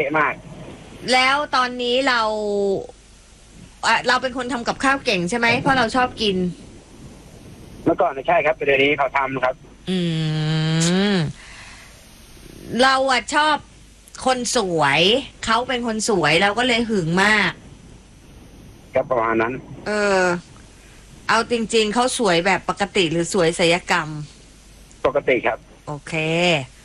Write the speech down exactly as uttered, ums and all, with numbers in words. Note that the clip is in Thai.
มากแล้วตอนนี้เราอ่ะเราเป็นคนทำกับข้าวเก่งใช่ไหมเพราะเราชอบกินเมื่อก่อนไม่ใช่ครับแต่เดี๋ยวนี้เขาทำครับอืมเราอะชอบคนสวยเขาเป็นคนสวยเราก็เลยหึงมากก็ประมาณนั้นเออเอาจริงๆเขาสวยแบบปกติหรือสวยศัลยกรรมปกติครับโอเค